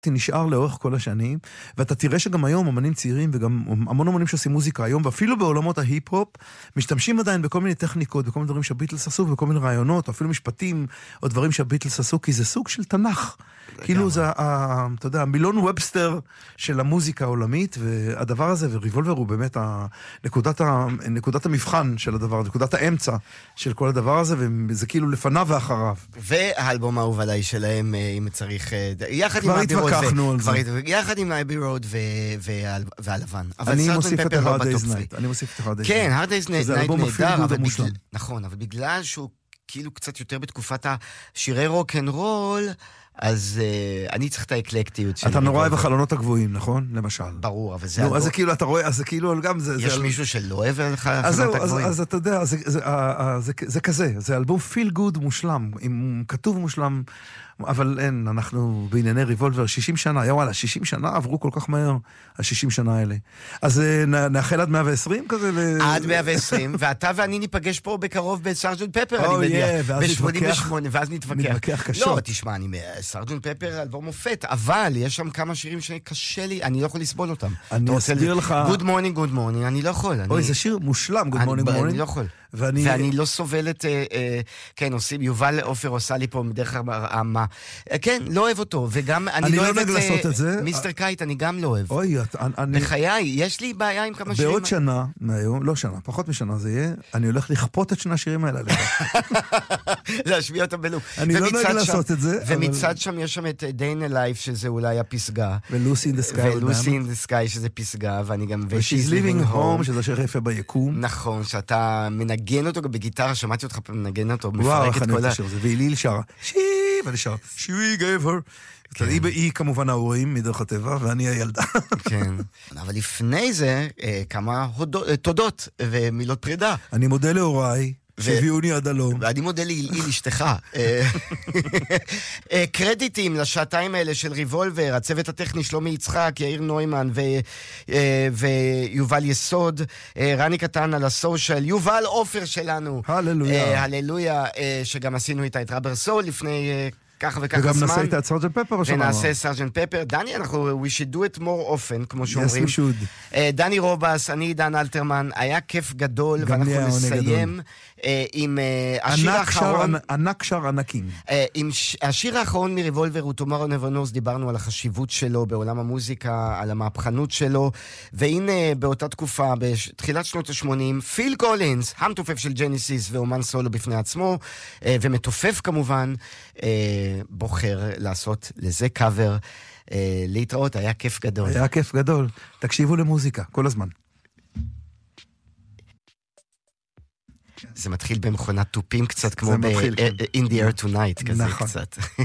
נשאר לאורך כל השנים, ואתה תראה שגם היום אמנים צעירים וגם המון אמנים שעושים מוזיקה היום, ואפילו בעולמות ההיפ-הופ, משתמשים עדיין בכל מיני טכניקות, בכל מיני דברים שהביטלס עשו, בכל מיני רעיונות, או אפילו משפטים, או דברים שהביטלס עשו, כי זה סוג של תנ"ך. כאילו זה, אתה יודע, מילון ובסטר של המוזיקה העולמית, והדבר הזה, וריבולבר הוא באמת נקודת המבחן של הדבר, נקודת האמצע של כל הדבר הזה, וזה כאילו לפניו ואחריו. והאלבום האהוב עליי שלהם, אם צריך, יחד עם כבר התווכחנו על זה. יחד עם אבי רוד והלבן. אני מוסיף את Hard Day's Night. אני מוסיף את Hard Day's Night. כן, Hard Day's Night זה אלבום נהדר, אפילו המושלם. נכון, אבל בגלל שהוא כאילו קצת יותר בתקופת השירי רוק אנד רול, אז אני צריך את האקלקטיות שלי. אתה נורא אוהב החלונות הגבוהים, נכון? למשל. ברור, אבל זה... אז זה כאילו, אתה רואה, אז זה כאילו גם זה... יש מישהו שלא אוהב לך החלונות הגבוהים? אז אתה יודע, זה כזה, זה אלבום פיל גוד מושלם, עם כתוב מושלם, אבל אין, אנחנו בענייני ריבולבר 60 שנה, יאללה, 60 שנה עברו כל כך מהר, ה-60 שנה האלה. אז נאחל עד 120 כזה? עד 120, ואתה ואני ניפגש פה בקרוב בסרג'נט פפר, אני מניח. ב-88, ואז נתווכח קשות. לא, תשמע, סרג'נט פפר אלבום מופת, אבל יש שם כמה שירים שקשה לי, אני לא יכול לסבול אותם. אני אסביר לך... Good morning, good morning, אני לא יכול. אוי, זה שיר מושלם, Good morning, good morning. אני לא יכול. ואני לא סובל את, כן, עושים, יובל עופר עושה לי פה מדרך מה, כן, לא אוהב אותו, וגם אני לא אוהב את זה, מיסטר קייט, אני גם לא אוהב. אוי, בחיי, יש לי בעיה עם כמה שירים. בעוד שנה, מהיום, לא שנה, פחות משנה זה יהיה, אני הולך לכפות את שני השירים האלה לך. להשמיע אותם בלופ. אני לא נוהג לעשות את זה. ומצד שם יש שם את Day in a Life, שזה אולי הפסגה. ולוסי in the Sky. ולוסי in the Sky, שזה פסגה, ואני גם... ו-She's Living Home, שזה שיר יפה ביקום. נכון, שאתה מנגן אותו בגיטרה, שמעתי אותך פעם מנגן אותו, מפרק את כל ה... והיליל שרה, ואני שר, she gave her. היא כמובן ההורים מדרך הטבע, ואני הילדה. כן, אבל לפני זה, כמה תודות ומילות פרידה. אני מודה להוריי, שהביאוני עד הלום. ואני מודה להיל אשתך. קרדיטים לשעתיים האלה של ריבולבר, הצוות הטכני שלומי יצחק, יאיר נוימן ויובל יסוד, רני קטן על הסושיאל, יובל עופר שלנו. הללויה. הללויה, שגם עשינו איתה את רבר סול לפני... ככה וככה וגם זמן. נעשה איתה את סרג'נט פפר. ונעשה סרג'נט פפר. דני, we should do it more often, כמו שאומרים. Yes, we should. דני רובס, אני עידן אלתרמן, היה כיף גדול, ואנחנו נסיים עם השיר האחרון. ענק שר ענקים. עם השיר האחרון מריבולבר הוא Tomorrow Never Knows, דיברנו על החשיבות שלו בעולם המוזיקה, על המהפכנות שלו, והנה באותה תקופה, בתחילת שנות ה-80, פיל קולינס, המתופף של ג'ניסיס ואומן סולו בפני עצמו, ומתופף כמובן, בוחר לעשות לזה קאבר. להתראות, היה כיף גדול. היה כיף גדול. תקשיבו למוזיקה, כל הזמן. זה מתחיל במכונת טופים קצת, כמו ב-In the Air Tonight, כזה קצת.